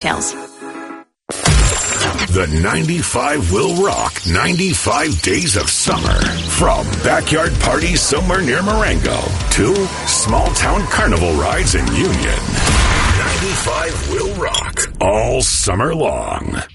details. The 95 will rock 95 days of summer. From backyard parties somewhere near Marengo to small town carnival rides in Union. 95 will rock all summer long.